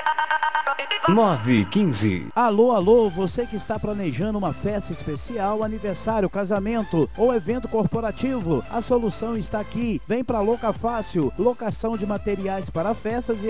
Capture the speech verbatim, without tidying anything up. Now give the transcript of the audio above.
nove quinze. Alô, alô, você que está planejando uma festa especial, aniversário, casamento ou evento corporativo, a solução está aqui. Vem para Loca Fácil, locação de materiais para festas e